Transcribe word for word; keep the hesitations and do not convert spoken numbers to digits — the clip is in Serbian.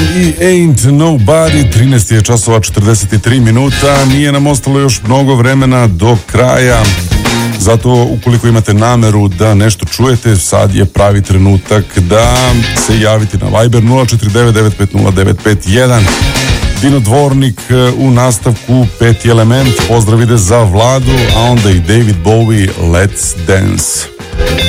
i Ain't Nobody. Trinaest je časova četrdeset tri minuta. Nije nam ostalo još mnogo vremena do kraja. Zato ukoliko imate nameru da nešto čujete, sad je pravi trenutak da se javite na Viber nula četiri devet devet pet nula devet pet jedan. Dino Dvornik u nastavku, Peti element, pozdrav ide za Vladu, a onda i David Bowie, Let's Dance.